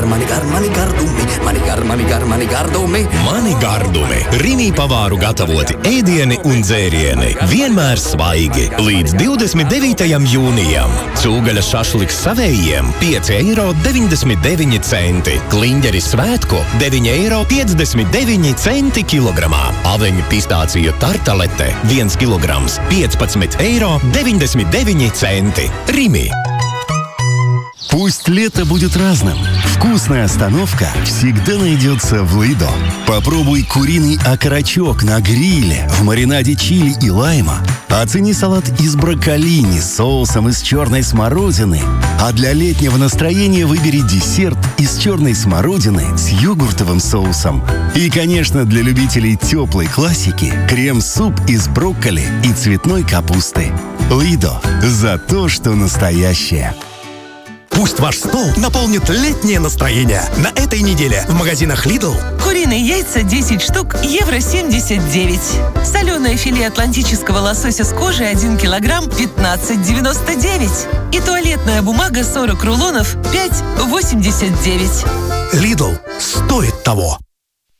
Mani gardumi. Rīmī pavāru gatavoti ēdieni un dzērieni. Vienmēr svaigi. Līdz 29. jūnijam. Cūgaļa šašliks savējiem 5,99 €. Kliņģeri svētku 9,59 € kilogramā. Aveņu pistāciju tartalete 1 kilograms 15,99 €. Rīmī. Пусть лето будет разным. Вкусная остановка всегда найдется в Лидо. Попробуй куриный окорочок на гриле в маринаде чили и лайма. Оцени салат из брокколини с соусом из черной смородины. А для летнего настроения выбери десерт из черной смородины с йогуртовым соусом. И, конечно, для любителей теплой классики крем-суп из брокколи и цветной капусты. Лидо. За то, что настоящее. Пусть ваш стол наполнит летнее настроение. На этой неделе в магазинах Lidl куриные яйца 10 штук, €79. Соленое филе атлантического лосося с кожей 1 килограмм 15,99. И туалетная бумага 40 рулонов 5,89. Lidl стоит того.